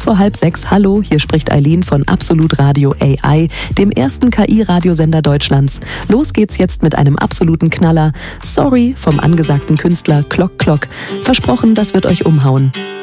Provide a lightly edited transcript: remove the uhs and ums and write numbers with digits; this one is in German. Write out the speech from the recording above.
5:45. Hallo, hier spricht Eileen von Absolut Radio AI, dem ersten KI-Radiosender Deutschlands. Los geht's jetzt mit einem absoluten Knaller. Sorry vom angesagten Künstler Klock Klock. Versprochen, das wird euch umhauen.